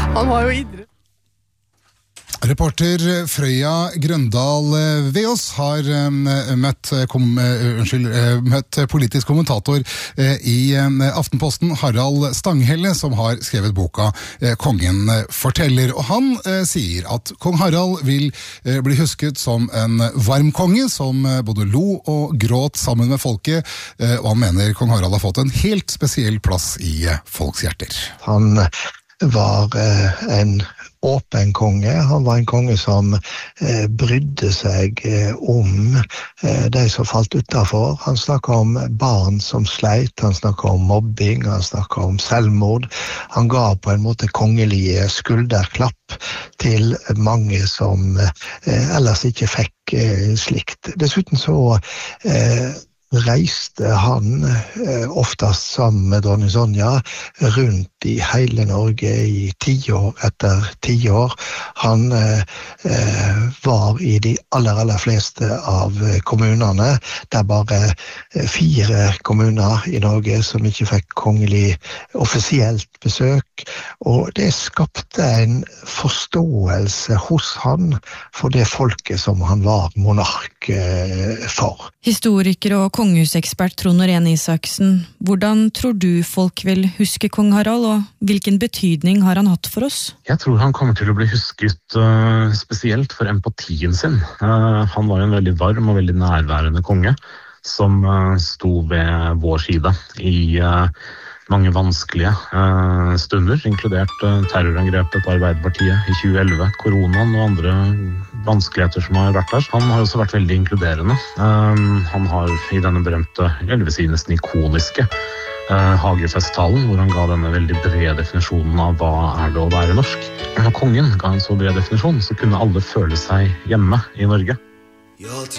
Han var jo idrett. Reporter Frøya Grøndal Veås har møtt politisk kommentator i Aftenposten, Harald Stanghelle, som har skrevet boka Kongen forteller. Og han sier at kong Harald vil bli husket som en varm konge, som både lo og gråt sammen med folket, og han mener kong Harald har fått en helt spesiell plass i folks hjerter. Han var en åpen konge. Han var en konge som brydde seg om de som falt utenfor. Han snakket om barn som sleit, han snakket om mobbing, han snakket om selvmord. Han ga på en måte kongelige skulderklapp til mange som ellers ikke fikk slikt. Dessuten så reiste han oftest sammen med dronning Sonja rundt i hele Norge i 10 år etter 10 år. Han var i de aller fleste av kommunene. Det bare 4 kommuner i Norge som ikke fikk kongelig offisielt besøk, og det skapte en forståelse hos han for det folket som han var monark for. Historiker og kongehusekspert Trond Norén Isaksen, hvordan tror du folk vil huske kong Harald, og hvilken betydning har han hatt for oss? Jeg tror han kommer til å bli husket spesielt for empatien sin. Han var en veldig varm og veldig nærværende konge, som sto ved vår side i mange vanskelige stunder, inkludert terrorangrepet på Arbeiderpartiet i 2011, koronaen og andre vanskeligheter som har vært der. Han har også vært veldig inkluderende. Han har i denne berømte, jeg vil si nesten ikoniske, Hagefesttalen, hvor han ga denne veldig brede definisjonen av hva er det å være norsk. Når kongen ga en så bred definisjon, så kunne alle føle seg hjemme i Norge.